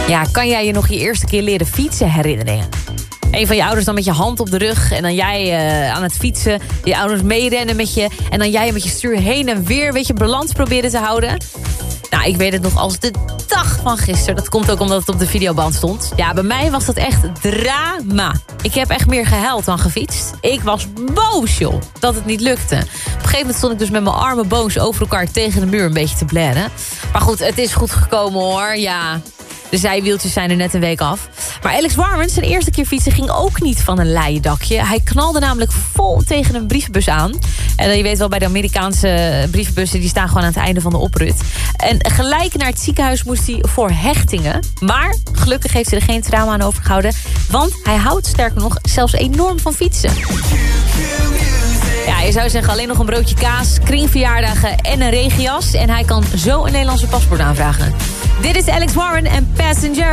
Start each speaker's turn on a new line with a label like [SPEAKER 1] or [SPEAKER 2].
[SPEAKER 1] Ja, kan jij je nog je eerste keer leren fietsen herinneren? Een van je ouders dan met je hand op de rug en dan jij aan het fietsen. Je ouders meerennen met je en dan jij met je stuur heen en weer, weet je, balans proberen te houden. Nou, ik weet het nog als de dag van gisteren. Dat komt ook omdat het op de videoband stond. Ja, bij mij was dat echt drama. Ik heb echt meer gehuild dan gefietst. Ik was boos, joh, dat het niet lukte. Op een gegeven moment stond ik dus met mijn armen boos over elkaar tegen de muur een beetje te blaren. Maar goed, het is goed gekomen, hoor. Ja, de zijwieltjes zijn er net een week af. Maar Alex Warmens, zijn eerste keer fietsen, ging ook niet van een leien dakje. Hij knalde namelijk vol tegen een brievenbus aan. En je weet wel, bij de Amerikaanse brievenbussen, die staan gewoon aan het einde van de oprit. En gelijk naar het ziekenhuis moest hij voor hechtingen. Maar gelukkig heeft hij er geen trauma aan overgehouden. Want hij houdt sterker nog zelfs enorm van fietsen. Ja, je zou zeggen alleen nog een broodje kaas, kringverjaardagen en een regenjas. En hij kan zo een Nederlandse paspoort aanvragen. Dit is Alex Warren en Passenger.